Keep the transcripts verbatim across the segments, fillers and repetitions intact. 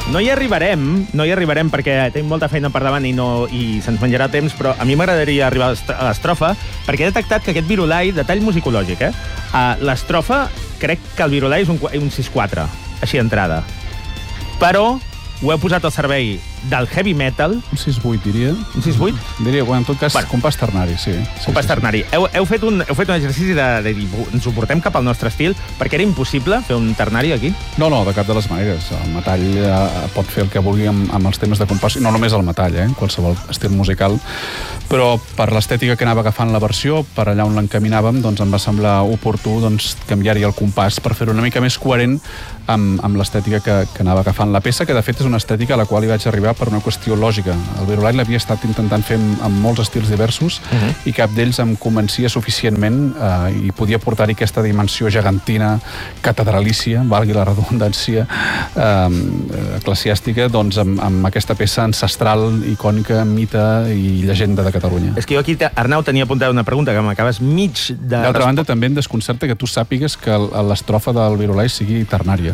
No hi arribarem, no hi arribarem perquè tenim molta feina per davant i, no, i se'ns menjarà temps, però a mi m'agradaria arribar a l'estrofa perquè he detectat que aquest virulai, detall musicològic, eh? Uh, l'estrofa, crec que el virulai és un, un sis quatre, així d'entrada. Però ho he posat al servei del heavy metal. Un sis vuit, diria. Un sis vuit? Diria, bueno, en tot cas, bueno, compàs ternari, sí. sí compàs sí, ternari. Sí. Heu, heu, fet un, heu fet un exercici de, de dir, ens ho portem cap al nostre estil, perquè era impossible fer un ternari aquí? No, no, de cap de les maneres. El metall eh, pot fer el que vulgui amb, amb els temes de compàs, no només el metall, eh, qualsevol estil musical, però per l'estètica que anava agafant la versió, per allà on l'encaminàvem, doncs em va semblar oportú doncs, canviar-hi el compàs per fer-ho una mica més coherent amb, amb l'estètica que, que anava agafant la peça, que de fet és una estètica a la qual hi vaig arribar per una qüestió lògica. El virulai l'havia estat intentant fer amb, amb molts estils diversos uh-huh. i cap d'ells em convencia suficientment eh, i podia portar-hi aquesta dimensió gegantina, catedralícia, valgui la redundància eh, eclesiàstica, doncs amb, amb aquesta peça ancestral, icònica, mite i llegenda de Catalunya. És que jo aquí, Arnau, tenia apuntada una pregunta que m'acabes mig de... D'altra banda, també em desconcerta que tu sàpigues que l'estrofa del virulai sigui ternària.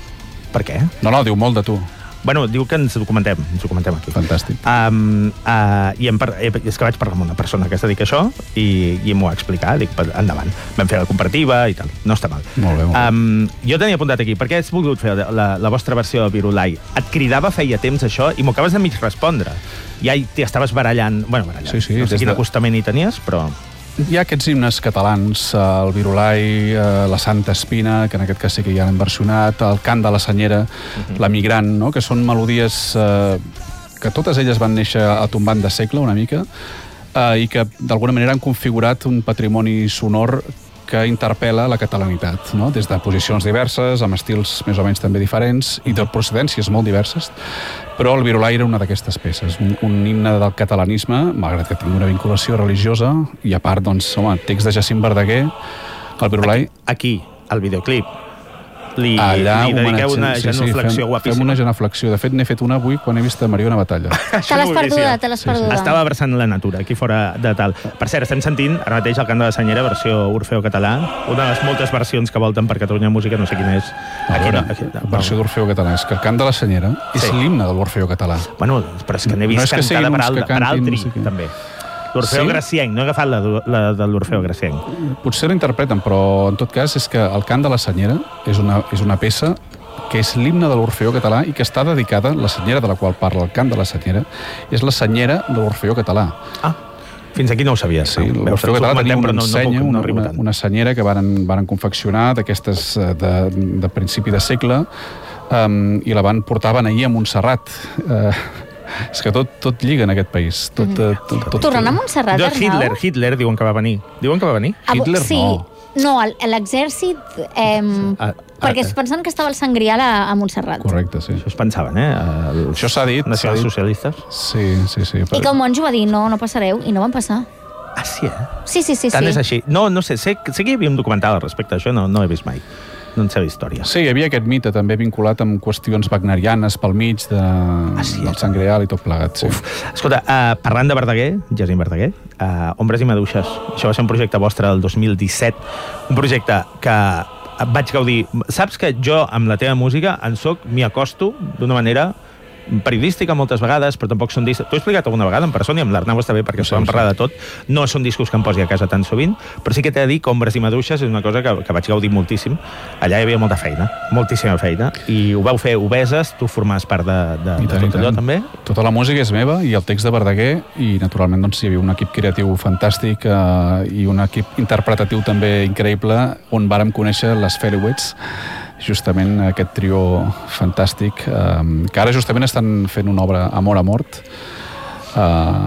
Per què? No, no, diu molt de tu. Bueno, diu que ens documentem, ens documentem aquí. Fantàstic. Um, uh, I em par... és que vaig parlar amb una persona que es dedica a això i, i m'ho va explicar, dic, endavant. Vam fer la comparativa i tal, no està mal. Molt bé, molt bé. Um, jo tenia apuntat aquí, per què has volgut fer la, la vostra versió de virulai? Et cridava feia temps això i m'ho acabes de mig respondre. Ja t'hi estaves barallant, bueno, barallant, sí, sí, no sé quin de... acostament hi tenies, però... Hi ha aquests himnes catalans, el virulai, la Santa Espina, que en aquest cas sí que ja l'hem versionat, el cant de la Senyera, uh-huh. la Migrant, no? Que són melodies eh, que totes elles van néixer a tombant de segle una mica eh, i que d'alguna manera han configurat un patrimoni sonor que interpel·la la catalanitat, no? Des de posicions diverses, amb estils més o menys també diferents i de procedències molt diverses, però el virulai era una d'aquestes peces, un, un himne del catalanisme, malgrat que tingui una vinculació religiosa, i a part, doncs, home, text de Jacint Verdaguer, el virulai... Aquí, aquí al videoclip, li, allà, li dediqueu una sí, genuflexió sí, fem, guapíssima. Fem una genuflexió. De fet, n'he fet una avui quan he vist a Mariona Batalla. Te l'has perduda, te l'has perduda. Estava abraçant la natura, aquí fora de tal. Per cert, estem sentint ara mateix el cant de la Senyera, versió Orfeo català, una de les moltes versions que volten per Catalunya Música, no sé quina és. Aquí no, aquí, no. Versió d'Orfeo català. És que el cant de la Senyera és sí. l'himne de l'Orfeo català. Bueno, però és que n'he vist no cantada per, al, per altri, no sé també. L'Orfeo sí? Gracienc, no he agafat la, la de l'Orfeo Gracienc. Potser l'interpreten, però en tot cas és que el cant de la Senyera és una, és una peça que és l'himne de l'Orfeó català i que està dedicada, la senyera de la qual parla el cant de la Senyera, és la senyera de l'Orfeó català. Ah, fins aquí no ho sabies. Sí, no? l'Orfeó català tenia una no, ensenya, no, no, no una, una senyera que varen, varen confeccionar d'aquestes de, de principi de segle um, i la van portar a beneir a Montserrat. Uh, és que tot, tot lliga en aquest país. Tot, mm. tot, tot, tot, Tornant a Montserrat, Arnau? Hitler, Hitler diuen que va venir. Diuen que va venir? Hitler sí. no. No, l'exèrcit... Eh, ah, perquè es pensen que estava el Sant Grial a, a Montserrat. Correcte, sí. Això es pensaven, eh? Els Això s'ha dit. Nacionals socialistes. Sí, sí, sí. I que un monjo va dir, no, no passareu, i no van passar. Ah, sí, eh? Sí, sí, sí. Tant sí. és així. No, no sé, sé, sé que hi havia un documental al respecte d'això, no, no he vist mai. No en sé la història. Sí, hi havia aquest mite també vinculat amb qüestions wagnerianes pel mig de, ah, sí, del Sant Grial i tot plegat. Sí. Uf. Escolta, uh, parlant de Verdaguer, Jacint Verdaguer, uh, Ombres i Maduixes, això va ser un projecte vostre del dos mil disset, un projecte que vaig gaudir. Saps que jo, amb la teva música, en soc, m'hi acosto d'una manera periodística moltes vegades, però tampoc són discos... T'ho he explicat alguna vegada en persona i amb l'Arnau està bé perquè sí, podem parlar de tot. No són discos que em posi a casa tan sovint, però sí que t'he de dir que Ombres i Maduixes és una cosa que, que vaig gaudir moltíssim. Allà hi havia molta feina, moltíssima feina, i ho vau fer obeses, tu formaves part de, de, de tant, tot allò també. Tota la música és meva i el text de Verdaguer, i naturalment doncs, hi havia un equip creatiu fantàstic eh, i un equip interpretatiu també increïble, on vàrem conèixer les Feliwets, justament aquest trio fantàstic, eh, que ara justament estan fent una obra Amor a mort eh,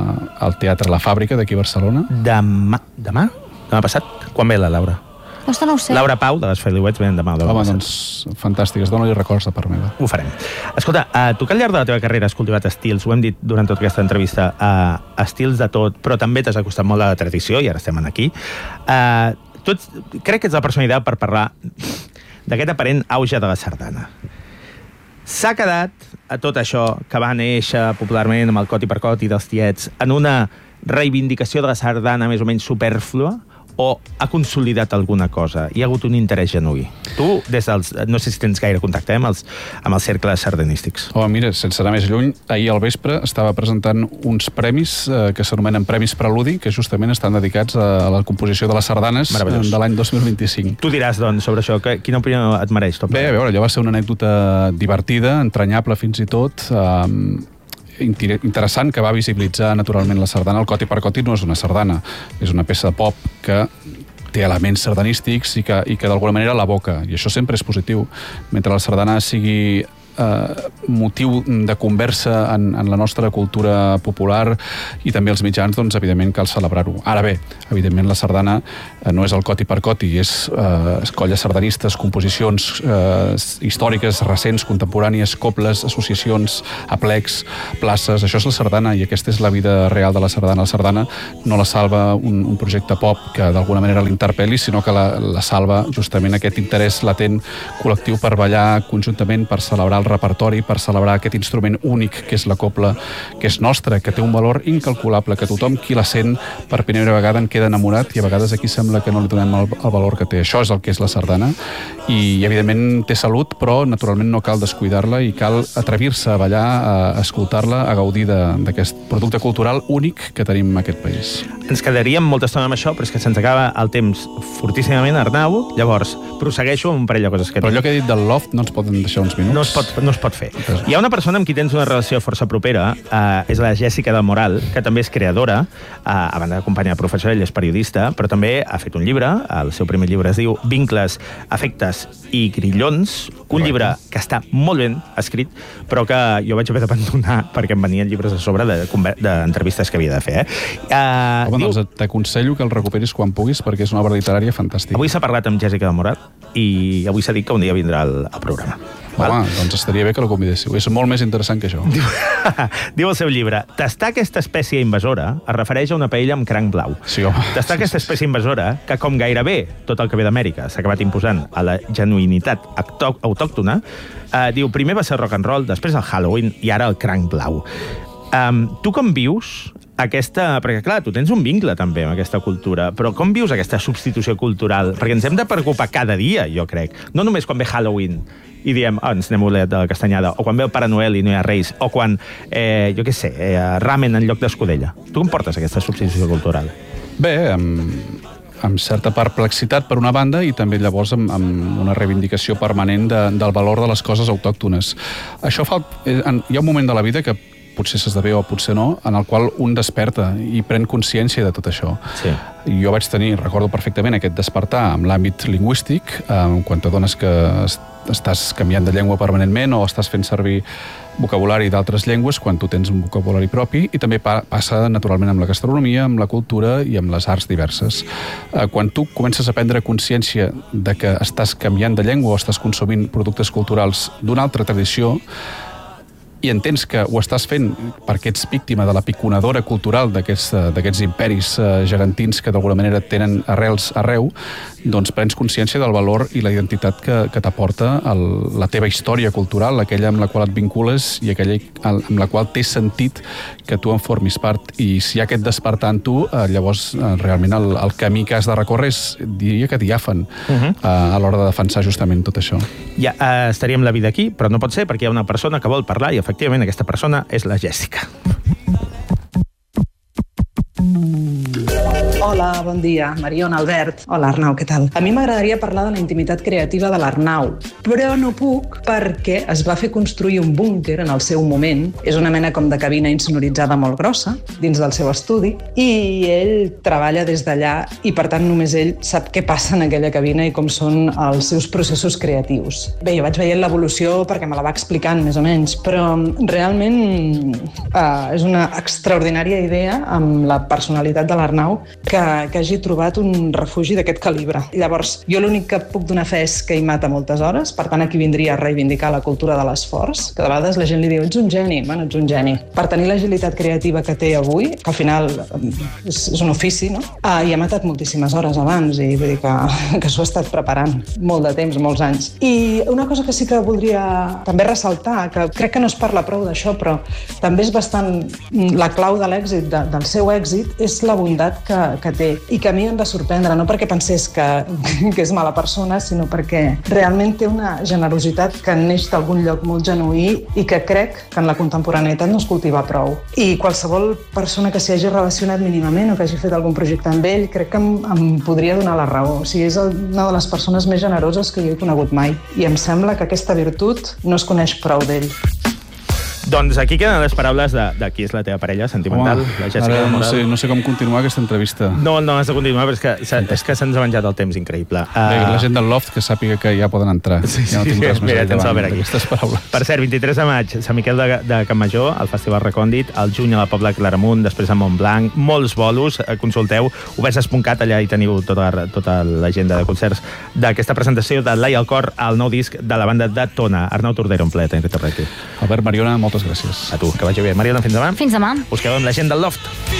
al Teatre La Fàbrica d'aquí a Barcelona. Demà? Demà? Demà passat? Quan ve la Laura? Ostres, no ho sé. Laura Pau, de les Feliwets, venen demà. Home, doncs, fantàstic, es dona-li records de part meva. Ho farem. Escolta, uh, tu que al llarg de la teva carrera has cultivat estils, ho hem dit durant tota aquesta entrevista, uh, estils de tot, però també t'has acostat molt a la tradició, i ara estem aquí. Uh, tu ets, crec que ets la persona ideal per parlar d'aquest aparent auge de la sardana. S'ha quedat a tot això que va néixer popularment amb el cot i per cot i dels tiets en una reivindicació de la sardana més o menys supèrflua, o ha consolidat alguna cosa? Hi ha hagut un interès genuí? Tu, des dels... No sé si tens gaire contacte eh, amb, els, amb els cercles sardanístics. Oh, mira, sense anar més lluny, ahir al vespre estava presentant uns premis eh, que s'anomenen Premis Preludi, que justament estan dedicats a, a la composició de les sardanes de l'any dos mil vint-i-cinc. Tu diràs, doncs, sobre això, que, quina opinió et mereix? Tot Bé, a veure, allò va ser una anècdota divertida, entranyable fins i tot, eh, interessant, que va visibilitzar naturalment la sardana. El Coti per Coti no és una sardana, és una peça de pop que té elements sardanístics i que, i que d'alguna manera l'evoca, i això sempre és positiu. Mentre la sardana sigui eh, motiu de conversa en, en la nostra cultura popular i també els mitjans, doncs evidentment cal celebrar-ho. Ara bé, evidentment la sardana eh, no és el Coti per Coti, és eh, colles sardanistes, composicions eh, històriques, recents, contemporànies, cobles, associacions, aplecs, places, això és la sardana i aquesta és la vida real de la sardana. La sardana no la salva un, un projecte pop que d'alguna manera l'interpel·li, sinó que la, la salva justament aquest interès latent col·lectiu per ballar conjuntament, per celebrar el repertori, per celebrar aquest instrument únic que és la copla, que és nostra, que té un valor incalculable, que tothom qui la sent per primera vegada en queda enamorat i a vegades aquí sembla que no li donem el, el valor que té. Això és el que és la sardana i evidentment té salut, però naturalment no cal descuidar-la i cal atrevir-se a ballar, a escoltar-la, a gaudir d'aquest producte cultural únic que tenim en aquest país. Ens quedaríem molta estona amb això, però és que se'ns acaba el temps fortíssimament, Arnau. Llavors, prossegueixo amb un parell de coses que... Però allò que he dit del loft no ens poden deixar uns minuts? No es pot, no es pot fer. Hi ha una persona amb qui tens una relació força propera, eh, és la Jèssica del Moral, que també és creadora, eh, a banda d'acompanyar professora, ella és periodista, però també ha fet un llibre, el seu primer llibre es diu Vincles, Afectes i Grillons, un llibre que està molt ben escrit, però que jo vaig haver d'abandonar perquè em venien llibres a sobre d'entrevistes que havia de fer. Eh? Uh, Home, diu... doncs t'aconsello que el recuperis quan puguis perquè és una obra literària fantàstica. Avui s'ha parlat amb Jèssica del Moral i avui s'ha dit que un dia vindrà al, al programa. Home, doncs estaria bé que la convidéssiu. És molt més interessant que això. Diu, diu el seu llibre, tastar aquesta espècie invasora es refereix a una paella amb cranc blau. Sí, home. Tastar aquesta espècie invasora, que com gairebé tot el que ve d'Amèrica s'ha acabat imposant a la genuïnitat autòctona, eh, diu, primer va ser rock and roll, després el Halloween i ara el cranc blau. Um, tu com vius aquesta... Perquè, clar, tu tens un vincle també amb aquesta cultura, però com vius aquesta substitució cultural? Perquè ens hem de preocupar cada dia, jo crec. No només quan ve Halloween i diem, oh, ens n'hem oblidat de la castanyada, o quan ve el Pare Noel i no hi ha Reis, o quan, eh, jo què sé, eh, ramen en lloc d'escudella. Tu com portes aquesta substitució cultural? Bé, amb, amb certa perplexitat per una banda i també llavors amb, amb una reivindicació permanent de, del valor de les coses autòctones. Això fa... Hi ha un moment de la vida que potser s'esdevé o potser no, en el qual un desperta i pren consciència de tot això. Sí. Jo vaig tenir, recordo perfectament, aquest despertar amb l'àmbit lingüístic, eh, quan t'adones que estàs canviant de llengua permanentment o estàs fent servir vocabulari d'altres llengües quan tu tens un vocabulari propi, i també pa passa naturalment amb la gastronomia, amb la cultura i amb les arts diverses. Eh, quan tu comences a prendre consciència de que estàs canviant de llengua o estàs consumint productes culturals d'una altra tradició, i entens que ho estàs fent perquè ets víctima de la piconadora cultural d'aquests imperis eh, gegantins que d'alguna manera tenen arrels arreu, doncs prens consciència del valor i la identitat que, que t'aporta la teva història cultural, aquella amb la qual et vincules i aquella amb la qual té sentit que tu en formis part. I si hi ha aquest despertar en tu, eh, llavors eh, realment el, el camí que has de recórrer és, diria que diàfan uh -huh. eh, a l'hora de defensar justament tot això. Ja eh, estaríem la vida aquí, però no pot ser perquè hi ha una persona que vol parlar i efectivament aquesta persona és la Jèssica. Hola, bon dia. Mariona, Albert. Hola, Arnau, què tal? A mi m'agradaria parlar de la intimitat creativa de l'Arnau, però no puc perquè es va fer construir un búnquer en el seu moment. És una mena com de cabina insonoritzada molt grossa dins del seu estudi i ell treballa des d'allà i, per tant, només ell sap què passa en aquella cabina i com són els seus processos creatius. Bé, jo vaig veient l'evolució perquè me la va explicant, més o menys, però realment eh, és una extraordinària idea amb la personalitat de l'Arnau que, que hagi trobat un refugi d'aquest calibre. Llavors, jo l'únic que puc donar fe és que hi mata moltes hores, per tant aquí vindria a reivindicar la cultura de l'esforç, que de vegades la gent li diu, ets un geni, bueno, ets un geni. Per tenir l'agilitat creativa que té avui, que al final és, és un ofici, no? Ah, i ha matat moltíssimes hores abans, i vull dir que, que s'ho ha estat preparant molt de temps, molts anys. I una cosa que sí que voldria també ressaltar, que crec que no es parla prou d'això, però també és bastant la clau de l'èxit, de, del seu èxit, èxit és la bondat que, que té i que a mi em va sorprendre, no perquè pensés que, que és mala persona, sinó perquè realment té una generositat que neix d'algun lloc molt genuí i que crec que en la contemporaneïtat no es cultiva prou. I qualsevol persona que s'hi hagi relacionat mínimament o que hagi fet algun projecte amb ell, crec que em, em podria donar la raó. O sigui, és una de les persones més generoses que jo he conegut mai. I em sembla que aquesta virtut no es coneix prou d'ell. Doncs aquí queden les paraules de, de qui és la teva parella sentimental, Home, la Jessica ara del no Moral. sé, no sé com continuar aquesta entrevista. No, no has de continuar, però és que, és que se'ns ha menjat el temps increïble. Uh... Bé, la gent del Loft que sàpiga que ja poden entrar. Sí, sí, ja no tinc res més mira, tens el davant ver aquí. d'aquestes paraules. Per cert, vint-i-tres de maig, Sant Miquel de, de Campmajor, al Festival Recòndit, al juny a la Pobla de Claramunt, després a Montblanc, molts bolos, consulteu oberses punt cat, allà hi teniu tota, tota l'agenda de concerts d'aquesta presentació de Lai al cor, al nou disc de la banda de Tona. Arnau Tordera, un plaer tenir-te per aquí. Albert Mariona, moltes gràcies. A tu, que vagi bé. Mariona, fins demà. Fins demà. Us quedeu amb la gent del Loft.